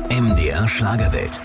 MDR Schlagerwelt.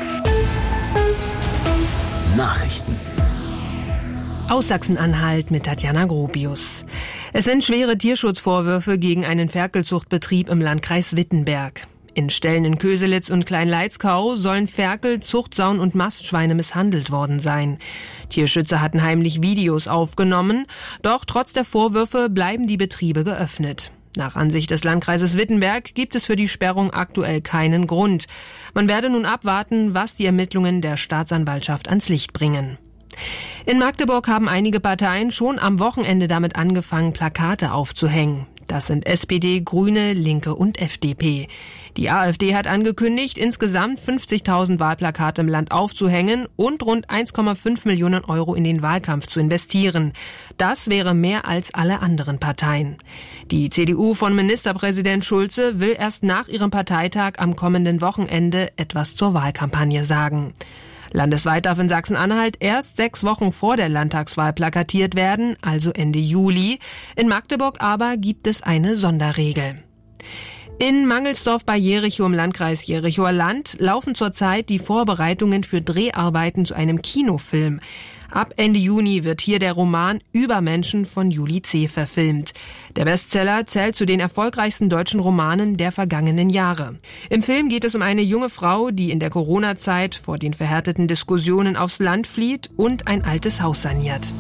Nachrichten. Aus Sachsen-Anhalt mit Tatjana Gropius. Es sind schwere Tierschutzvorwürfe gegen einen Ferkelzuchtbetrieb im Landkreis Wittenberg. In Ställen in Köselitz und Kleinleitzkau sollen Ferkel, Zuchtsauen und Mastschweine misshandelt worden sein. Tierschützer hatten heimlich Videos aufgenommen, doch trotz der Vorwürfe bleiben die Betriebe geöffnet. Nach Ansicht des Landkreises Wittenberg gibt es für die Sperrung aktuell keinen Grund. Man werde nun abwarten, was die Ermittlungen der Staatsanwaltschaft ans Licht bringen. In Magdeburg haben einige Parteien schon am Wochenende damit angefangen, Plakate aufzuhängen. Das sind SPD, Grüne, Linke und FDP. Die AfD hat angekündigt, insgesamt 50.000 Wahlplakate im Land aufzuhängen und rund 1,5 Millionen Euro in den Wahlkampf zu investieren. Das wäre mehr als alle anderen Parteien. Die CDU von Ministerpräsident Schulze will erst nach ihrem Parteitag am kommenden Wochenende etwas zur Wahlkampagne sagen. Landesweit darf in Sachsen-Anhalt erst 6 Wochen vor der Landtagswahl plakatiert werden, also Ende Juli. In Magdeburg aber gibt es eine Sonderregel. In Mangelsdorf bei Jerichow im Landkreis Jerichower Land laufen zurzeit die Vorbereitungen für Dreharbeiten zu einem Kinofilm. Ab Ende Juni wird hier der Roman Übermenschen von Julie C. verfilmt. Der Bestseller zählt zu den erfolgreichsten deutschen Romanen der vergangenen Jahre. Im Film geht es um eine junge Frau, die in der Corona-Zeit vor den verhärteten Diskussionen aufs Land flieht und ein altes Haus saniert.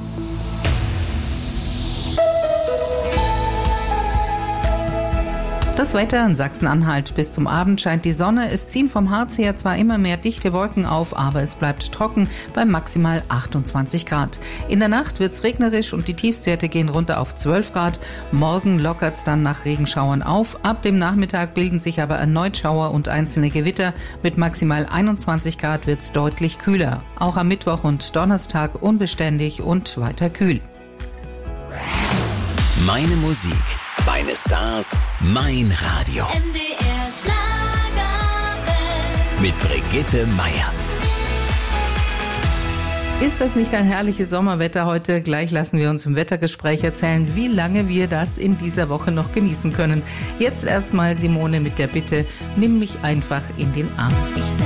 Das Wetter in Sachsen-Anhalt. Bis zum Abend scheint die Sonne. Es ziehen vom Harz her zwar immer mehr dichte Wolken auf, aber es bleibt trocken bei maximal 28 Grad. In der Nacht wird's regnerisch und die Tiefstwerte gehen runter auf 12 Grad. Morgen lockert's dann nach Regenschauern auf. Ab dem Nachmittag bilden sich aber erneut Schauer und einzelne Gewitter. Mit maximal 21 Grad wird's deutlich kühler. Auch am Mittwoch und Donnerstag unbeständig und weiter kühl. Meine Musik, meine Stars, mein Radio. MDR Schlagerwelt. Mit Brigitte Meier. Ist das nicht ein herrliches Sommerwetter heute? Gleich lassen wir uns im Wettergespräch erzählen, wie lange wir das in dieser Woche noch genießen können. Jetzt erstmal Simone mit der Bitte, nimm mich einfach in den Arm.